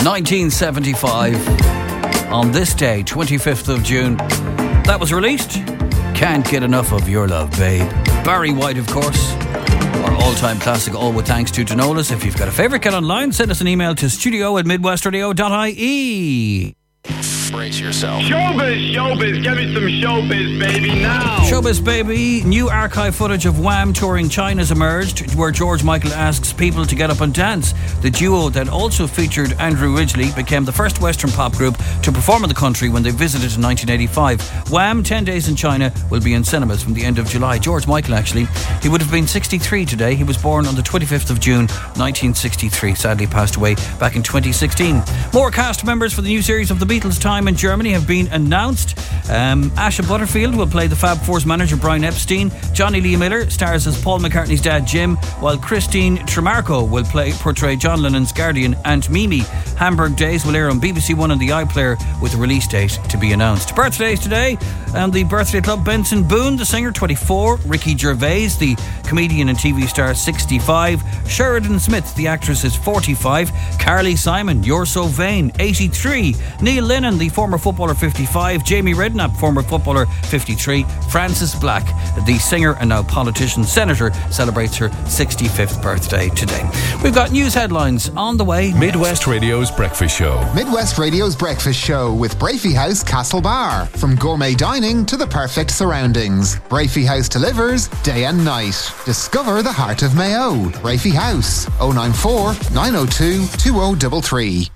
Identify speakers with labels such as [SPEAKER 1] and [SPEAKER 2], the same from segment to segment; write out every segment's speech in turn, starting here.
[SPEAKER 1] 1975. On this day, 25th of June, that was released. Can't Get Enough of Your Love, Babe. Barry White, of course. Our all-time classic, all with thanks to Danolas. If you've got a favourite, get online. Send us an email to studio@midwestradio.ie.
[SPEAKER 2] Brace yourself.
[SPEAKER 3] Showbiz, give me some showbiz, baby, now.
[SPEAKER 1] Showbiz, baby. New archive footage of Wham touring China's emerged, where George Michael asks people to get up and dance. The duo that also featured Andrew Ridgeley became the first Western pop group to perform in the country when they visited in 1985. Wham, 10 Days in China, will be in cinemas from the end of July. George Michael, actually, he would have been 63 today. He was born on the 25th of June, 1963. Sadly passed away back in 2016. More cast members for the new series of The Beatles' Time in Germany have been announced. Asha Butterfield will play the Fab Four's manager Brian Epstein. Johnny Lee Miller stars as Paul McCartney's dad Jim, while Christine Tremarco will portray John Lennon's guardian Aunt Mimi. Hamburg Days will air on BBC One and the iPlayer, with a release date to be announced. Birthdays today, and the Birthday Club: Benson Boone, the singer, 24. Ricky Gervais, the comedian and TV star, 65. Sheridan Smith, the actress, is 45. Carly Simon, You're So Vain, 83. Neil Lennon, the former footballer, 55. Jamie Redknapp, former footballer, 53. Frances Black, the singer and now politician, senator, celebrates her 65th birthday today. We've got news headlines on the way.
[SPEAKER 4] Midwest Radio's Breakfast Show.
[SPEAKER 5] Midwest Radio's Breakfast Show with Brafey House Castle Bar. From gourmet dining to the perfect surroundings, Brafey House delivers day and night. Discover the heart of Mayo. Brafey House, 094 902 2033.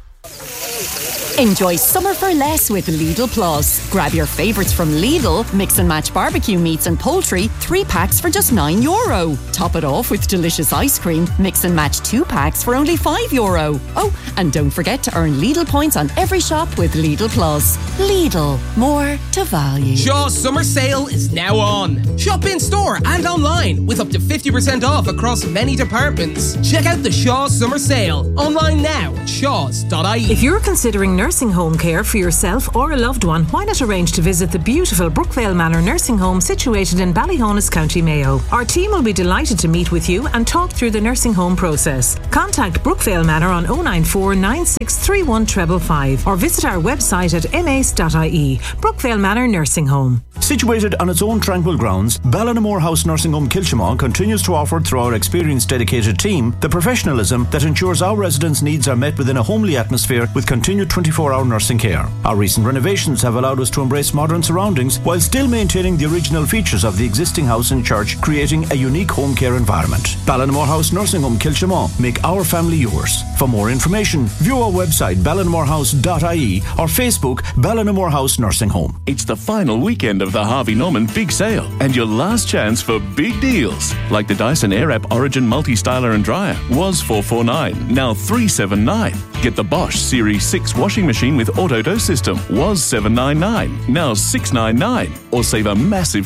[SPEAKER 6] Enjoy summer for less with Lidl Plus. Grab your favourites from Lidl, mix and match barbecue meats and poultry, 3 packs for just €9. Top it off with delicious ice cream, mix and match 2 packs for only €5. Oh, and don't forget to earn Lidl points on every shop with Lidl Plus. Lidl, more to value.
[SPEAKER 7] Shaw's summer sale is now on. Shop in store and online with up to 50% off across many departments. Check out the Shaw's summer sale online now at shaws.ie.
[SPEAKER 8] If you're considering nursing home care for yourself or a loved one, why not arrange to visit the beautiful Brookvale Manor nursing home situated in Ballyhonus, County Mayo. Our team will be delighted to meet with you and talk through the nursing home process. Contact Brookvale Manor on 094 9631 555 or visit our website at mace.ie. Brookvale Manor Nursing Home.
[SPEAKER 9] Situated on its own tranquil grounds, Ballinamore House Nursing Home Kilchimau continues to offer, through our experienced dedicated team, the professionalism that ensures our residents' needs are met within a homely atmosphere with continued 24-hour nursing care. Our recent renovations have allowed us to embrace modern surroundings while still maintaining the original features of the existing house and church, creating a unique home care environment. Ballinamore House Nursing Home Kilchimau. Make our family yours. For more information, view our website ballinamorehouse.ie or Facebook Ballinamore House Nursing Home.
[SPEAKER 10] It's the final weekend of the Harvey Norman Big Sale and your last chance for big deals. Like the Dyson Airwrap Origin Multi-Styler and Dryer was $449, now $379. Get the Bosch Series 6 washing machine with auto dose system was $799, now $699. Or save a massive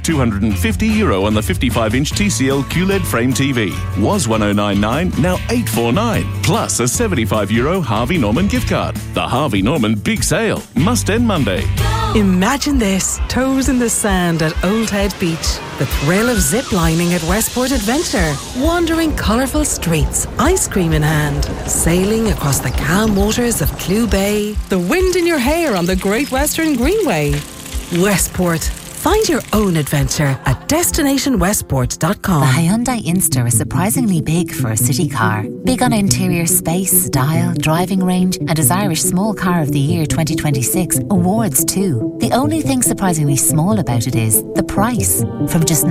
[SPEAKER 10] €250 on the 55-inch TCL QLED frame TV. Was $1,099, now $849. Plus a €75 Harvey Norman gift card. The Harvey Norman Big Sale must end Monday.
[SPEAKER 11] Imagine this, toes in the sand at Old Head Beach. The thrill of zip-lining at Westport Adventure. Wandering colourful streets, ice cream in hand. Sailing across the calm waters of Clew Bay. The wind in your hair on the Great Western Greenway. Westport. Find your own adventure at destinationwestport.com.
[SPEAKER 12] The Hyundai Inster is surprisingly big for a city car. Big on interior space, style, driving range, and as Irish Small Car of the Year 2026 awards too. The only thing surprisingly small about it is the price. From just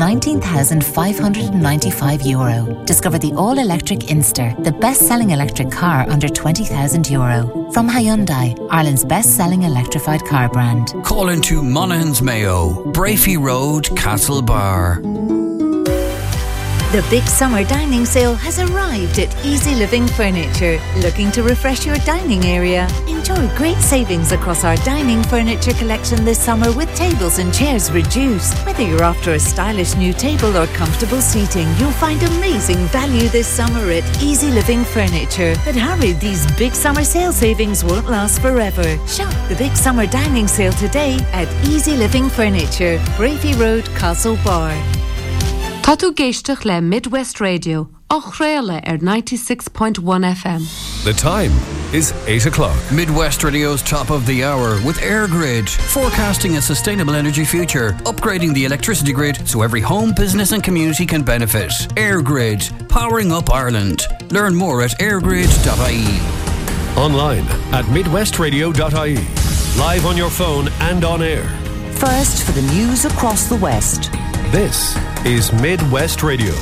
[SPEAKER 12] €19,595. Discover the all-electric Inster, the best-selling electric car under €20,000. From Hyundai, Ireland's best-selling electrified car brand.
[SPEAKER 1] Call into Monaghan's Mayo, Brafey Road, Castle Bar.
[SPEAKER 13] The big summer dining sale has arrived at Easy Living Furniture. Looking to refresh your dining area? Enjoy great savings across our dining furniture collection this summer with tables and chairs reduced. Whether you're after a stylish new table or comfortable seating, you'll find amazing value this summer at Easy Living Furniture. But hurry, these big summer sale savings won't last forever. Shop the big summer dining sale today at Easy Living Furniture, Brafey Road, Castle Bar.
[SPEAKER 14] Tá tú géisteach le Midwest Radio
[SPEAKER 11] Ochréile 96.1 FM.
[SPEAKER 4] The time is 8 o'clock.
[SPEAKER 1] Midwest Radio's top of the hour with AirGrid, forecasting a sustainable energy future, upgrading the electricity grid so every home, business and community can benefit. AirGrid, powering up Ireland. Learn more at airgrid.ie.
[SPEAKER 4] Online at midwestradio.ie. Live on your phone and on air.
[SPEAKER 14] First for the news across the West.
[SPEAKER 4] This is Midwest Radio.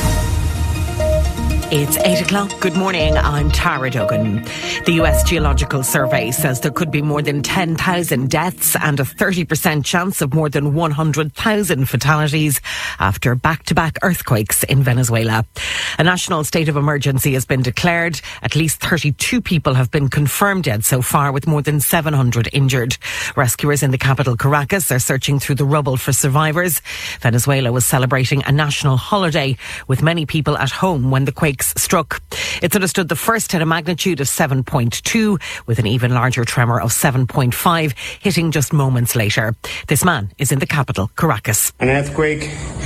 [SPEAKER 15] It's 8 o'clock. Good morning. I'm Tara Duggan. The US Geological Survey says there could be more than 10,000 deaths and a 30% chance of more than 100,000 fatalities after back-to-back earthquakes in Venezuela. A national state of emergency has been declared. At least 32 people have been confirmed dead so far, with more than 700 injured. Rescuers in the capital, Caracas, are searching through the rubble for survivors. Venezuela was celebrating a national holiday, with many people at home when the quake struck. It's understood the first had a magnitude of 7.2, with an even larger tremor of 7.5 hitting just moments later. This man is in the capital, Caracas.
[SPEAKER 16] An earthquake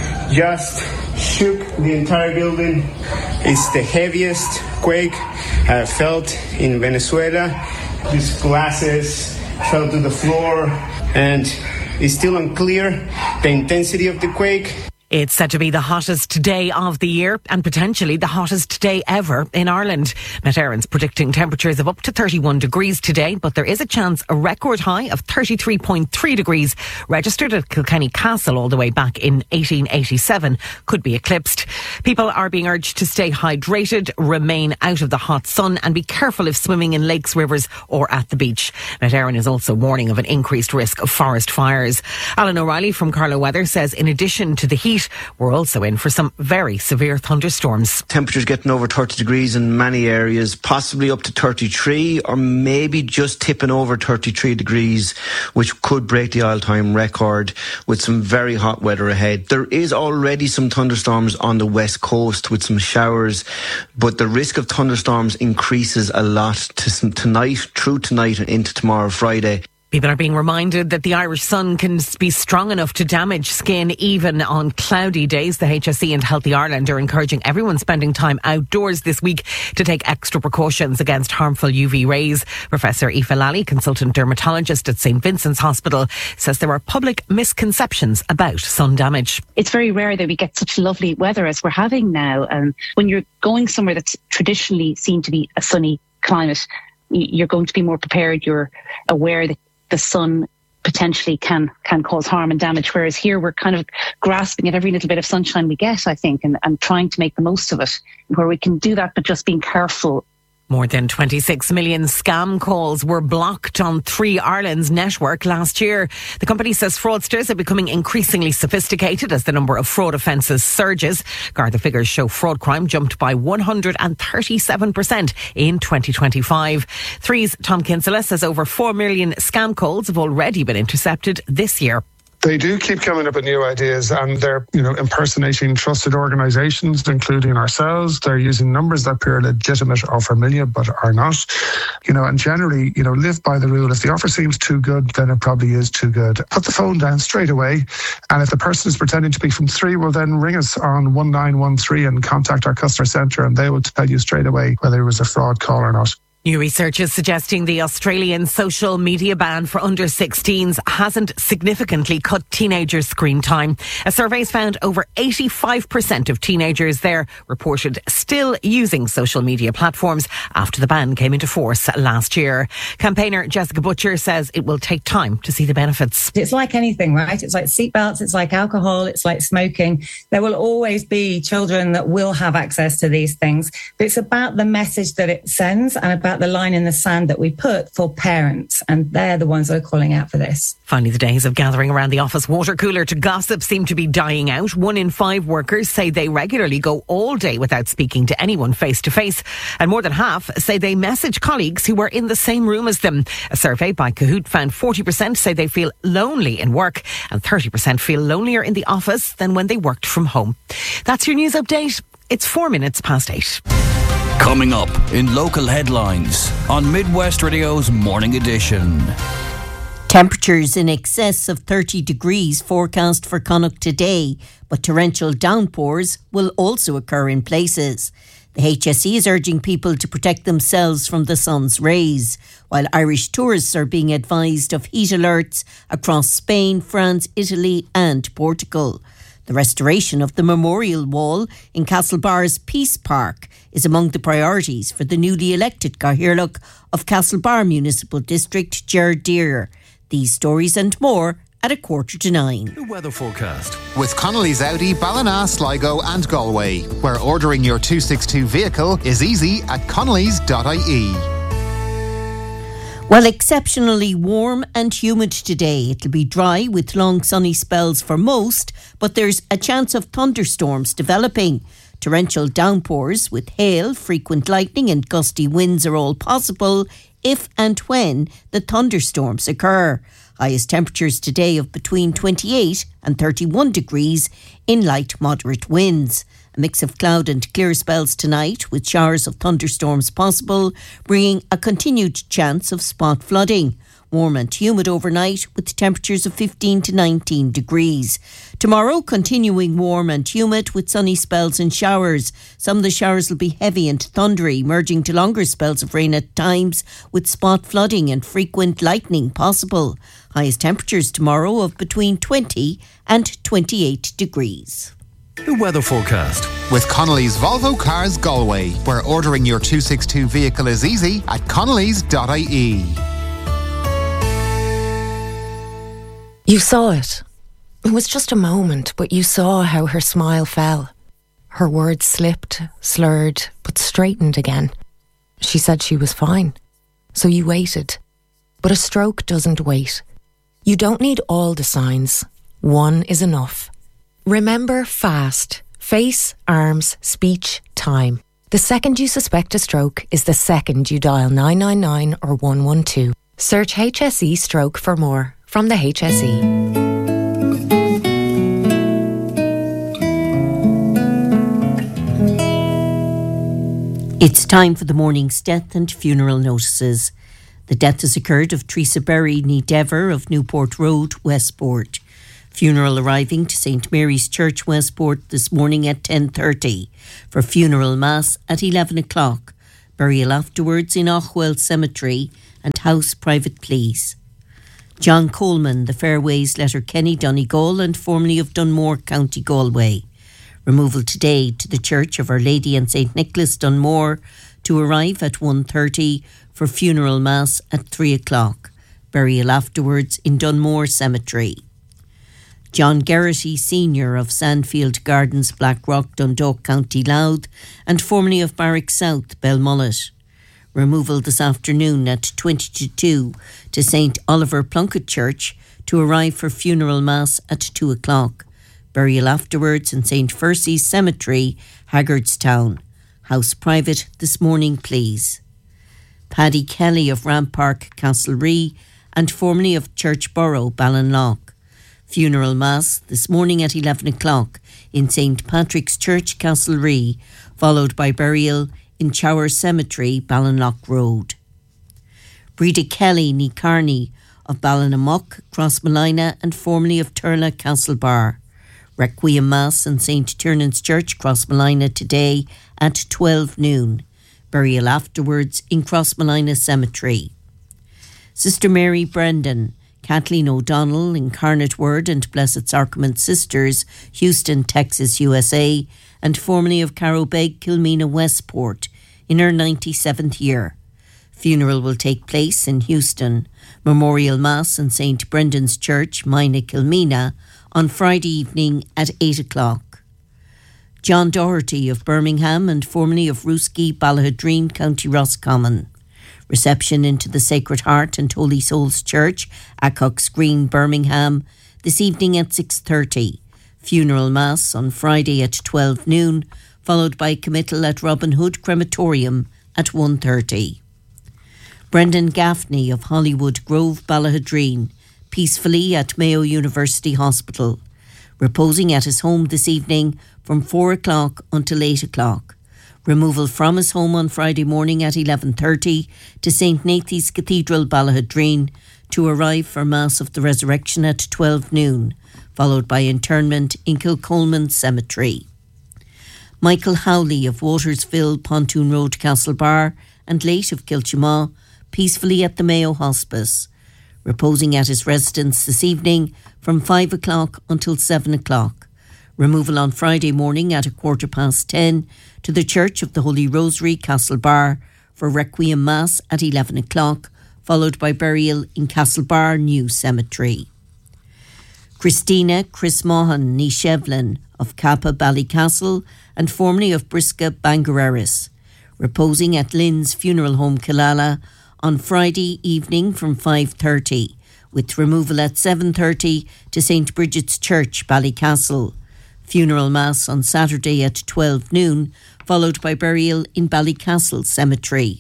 [SPEAKER 16] just shook the entire building. It's the heaviest quake felt in Venezuela. These glasses fell to the floor, and it's still unclear the intensity of the quake.
[SPEAKER 15] It's said to be the hottest day of the year and potentially the hottest day ever in Ireland. Met Éireann's predicting temperatures of up to 31 degrees today, but there is a chance a record high of 33.3 degrees registered at Kilkenny Castle all the way back in 1887 could be eclipsed. People are being urged to stay hydrated, remain out of the hot sun and be careful if swimming in lakes, rivers or at the beach. Met Éireann is also warning of an increased risk of forest fires. Alan O'Reilly from Carlow Weather says in addition to the heat, we're also in for some very severe thunderstorms.
[SPEAKER 17] Temperatures getting over 30 degrees in many areas, possibly up to 33 or maybe just tipping over 33 degrees, which could break the all-time record with some very hot weather ahead. There is already some thunderstorms on the west coast with some showers, but the risk of thunderstorms increases a lot through tonight and into tomorrow, Friday.
[SPEAKER 15] People are being reminded that the Irish sun can be strong enough to damage skin even on cloudy days. The HSE and Healthy Ireland are encouraging everyone spending time outdoors this week to take extra precautions against harmful UV rays. Professor Aoife Lally, consultant dermatologist at St Vincent's Hospital, says there are public misconceptions about sun damage.
[SPEAKER 18] It's very rare that we get such lovely weather as we're having now. When you're going somewhere that's traditionally seen to be a sunny climate, you're going to be more prepared. You're aware that the sun potentially can cause harm and damage, whereas here we're kind of grasping at every little bit of sunshine we get, I think, and trying to make the most of it, where we can do that, but just being careful.
[SPEAKER 15] More than 26 million scam calls were blocked on Three Ireland's network last year. The company says fraudsters are becoming increasingly sophisticated as the number of fraud offences surges. Garda figures show fraud crime jumped by 137% in 2025. Three's Tom Kinsella says over 4 million scam calls have already been intercepted this year.
[SPEAKER 19] They do keep coming up with new ideas, and they're, impersonating trusted organisations, including ourselves. They're using numbers that appear legitimate or familiar, but are not. And generally, live by the rule. If the offer seems too good, then it probably is too good. Put the phone down straight away. And if the person is pretending to be from Three, well, then ring us on 1913 and contact our customer centre, and they will tell you straight away whether it was a fraud call or not.
[SPEAKER 15] New research is suggesting the Australian social media ban for under 16s hasn't significantly cut teenagers' screen time. A survey has found over 85% of teenagers there reported still using social media platforms after the ban came into force last year. Campaigner Jessica Butcher says it will take time to see the benefits.
[SPEAKER 20] It's like anything, right? It's like seatbelts, it's like alcohol, it's like smoking. There will always be children that will have access to these things. But it's about the message that it sends and about the line in the sand that we put for parents, and they're the ones that are calling out for this.
[SPEAKER 15] Finally, the days of gathering around the office water cooler to gossip seem to be dying out. 1 in 5 workers say they regularly go all day without speaking to anyone face to face, and more than half say they message colleagues who were in the same room as them. A survey by Kahoot found 40% say they feel lonely in work and 30% feel lonelier in the office than when they worked from home. That's your news update. It's 4 minutes past 8.
[SPEAKER 1] Coming up in local headlines on Midwest Radio's Morning Edition.
[SPEAKER 21] Temperatures in excess of 30 degrees forecast for Connacht today, but torrential downpours will also occur in places. The HSE is urging people to protect themselves from the sun's rays, while Irish tourists are being advised of heat alerts across Spain, France, Italy and Portugal. The restoration of the Memorial Wall in Castlebar's Peace Park is among the priorities for the newly elected Cathaoirleach of Castlebar Municipal District, Ger Deere. These stories and more at 8:45.
[SPEAKER 4] The weather forecast.
[SPEAKER 5] With Connolly's Audi, Ballina, Sligo and Galway, where ordering your 262 vehicle is easy at connellys.ie.
[SPEAKER 21] Well, exceptionally warm and humid today. It'll be dry with long sunny spells for most, but there's a chance of thunderstorms developing. Torrential downpours with hail, frequent lightning and gusty winds are all possible if and when the thunderstorms occur. Highest temperatures today of between 28 and 31 degrees in light moderate winds. A mix of cloud and clear spells tonight with showers of thunderstorms possible, bringing a continued chance of spot flooding. Warm and humid overnight with temperatures of 15 to 19 degrees. Tomorrow, continuing warm and humid with sunny spells and showers. Some of the showers will be heavy and thundery, merging to longer spells of rain at times with spot flooding and frequent lightning possible. Highest temperatures tomorrow of between 20 and 28 degrees.
[SPEAKER 4] The weather forecast.
[SPEAKER 5] With Connolly's Volvo Cars Galway, where ordering your 262 vehicle is easy at connellys.ie.
[SPEAKER 22] You saw it. It was just a moment, but you saw how her smile fell. Her words slipped, slurred, but straightened again. She said she was fine. So you waited. But a stroke doesn't wait. You don't need all the signs. One is enough. Remember FAST. Face, arms, speech, time. The second you suspect a stroke is the second you dial 999 or 112. Search HSE stroke for more. From the HSE.
[SPEAKER 21] It's time for the morning's death and funeral notices. The death has occurred of Teresa Berry ní Dever of Newport Road, Westport. Funeral arriving to St Mary's Church, Westport this morning at 10:30 for funeral mass at 11 o'clock. Burial afterwards in Ochwell Cemetery and house private please. John Coleman, the Fairways Letterkenny, Donegal and formerly of Dunmore, County Galway. Removal today to the Church of Our Lady and St Nicholas, Dunmore, to arrive at 1:30 for funeral mass at 3 o'clock. Burial afterwards in Dunmore Cemetery. John Geraghty Sr. of Sandfield Gardens, Blackrock, Dundalk, County Louth and formerly of Barrack South, Belmullet. Removal this afternoon at 20 to 2 to St Oliver Plunkett Church to arrive for funeral mass at 2 o'clock. Burial afterwards in St Fercy's Cemetery, Haggardstown. House private this morning, please. Paddy Kelly of Rampark, Castlerea and formerly of Churchborough, Ballinlough. Funeral mass this morning at 11 o'clock in St Patrick's Church, Castlerea, followed by burial in Chower Cemetery, Ballinlough Road. Breda Kelly ní Carney of Ballinamuck, Crossmolina and formerly of Turla, Castlebar. Requiem Mass in St Tiernan's Church, Crossmolina today at 12 noon. Burial afterwards in Crossmolina Cemetery. Sister Mary Brendan, Kathleen O'Donnell, Incarnate Word and Blessed Sacrament Sisters, Houston, Texas, USA, and formerly of Carrowbeg, Kilmena, Westport, in her 97th year. Funeral will take place in Houston. Memorial Mass in St Brendan's Church, Mina, Kilmena, on Friday evening at 8 o'clock. John Doherty of Birmingham and formerly of Ruski, Ballahadreen, County Roscommon. Reception into the Sacred Heart and Holy Souls Church, Acocks Green, Birmingham, this evening at 6:30. Funeral Mass on Friday at 12 noon, followed by committal at Robin Hood Crematorium at 1:30. Brendan Gaffney of Hollywood Grove, Ballahadreen, peacefully at Mayo University Hospital, reposing at his home this evening from 4 o'clock until 8 o'clock. Removal from his home on Friday morning at 11:30 to St Nathan's Cathedral, Ballahadreen, to arrive for Mass of the Resurrection at 12 noon, followed by internment in Kilcolman Cemetery. Michael Howley of Watersville, Pontoon Road, Castlebar, and Late of Kilchamaugh, peacefully at the Mayo Hospice, reposing at his residence this evening from 5 o'clock until 7 o'clock. Removal on Friday morning at 10:15 to the Church of the Holy Rosary, Castlebar, for Requiem Mass at 11 o'clock, followed by burial in Castlebar New Cemetery. Christina Chris Maughan ní Shevlin of Kappa Ballycastle and formerly of Brisca Bangareris, reposing at Lynn's Funeral Home Killala on Friday evening from 5:30, with removal at 7:30 to St Bridget's Church, Ballycastle. Funeral Mass on Saturday at 12 noon, followed by burial in Ballycastle Cemetery.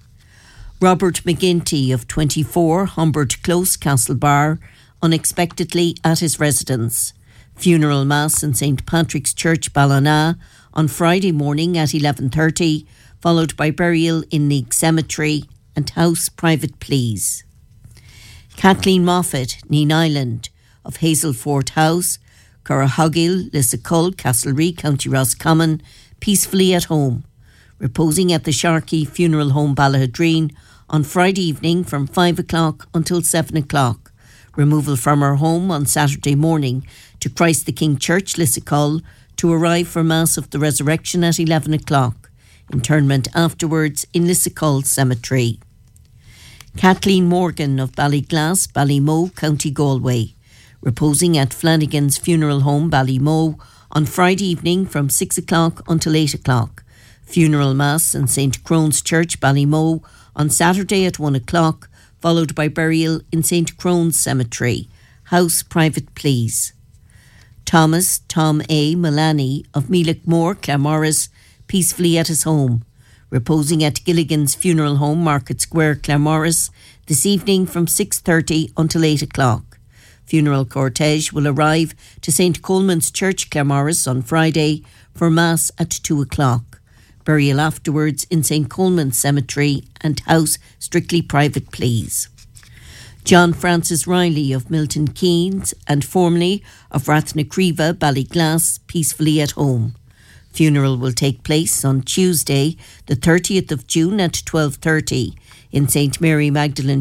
[SPEAKER 21] Robert McGinty of 24 Humbert Close, Castlebar, unexpectedly at his residence. Funeral Mass in St Patrick's Church, Ballina, on Friday morning at 11:30, followed by burial in Neague Cemetery and House Private Pleas. Kathleen Moffat, Neen Island, of Hazelfort House, Currahuggill, Lissacull, Castlereagh, County Roscommon, peacefully at home, reposing at the Sharkey Funeral Home, Ballahadreen, on Friday evening from 5 o'clock until 7 o'clock. Removal from her home on Saturday morning to Christ the King Church, Lissacull, to arrive for Mass of the Resurrection at 11 o'clock. Interment afterwards in Lissacull Cemetery. Kathleen Morgan of Ballyglass, Ballymoe, County Galway, reposing at Flanagan's Funeral Home, Ballymoe, on Friday evening from 6 o'clock until 8 o'clock. Funeral Mass in St Crone's Church, Ballymoe, on Saturday at 1 o'clock, followed by burial in St Crone's Cemetery. House Private Pleas. Thomas Tom A. Mullaney of Mealickmore, Claremorris, peacefully at his home, reposing at Gilligan's Funeral Home, Market Square, Claremorris, this evening from 6:30 until 8 o'clock. Funeral cortege will arrive to St Coleman's Church, Claremorris, on Friday for Mass at 2 o'clock. Burial afterwards in St Coleman's Cemetery and House Strictly Private Pleas. John Francis Riley of Milton Keynes and formerly of Rathnacriva, Ballyglass, peacefully at home. Funeral will take place on Tuesday, the 30th of June at 12:30 in St Mary Magdalene